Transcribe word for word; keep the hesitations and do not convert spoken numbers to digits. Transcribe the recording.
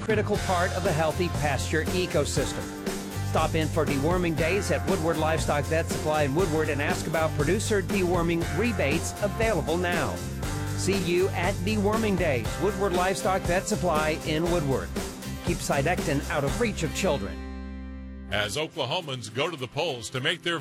critical part of a healthy pasture ecosystem. Stop in for deworming days at Woodward Livestock Vet Supply in Woodward and ask about producer deworming rebates available now. See you at Deworming Days, Woodward Livestock Vet Supply in Woodward. Keep Cydectin out of reach of children. As Oklahomans go to the polls to make their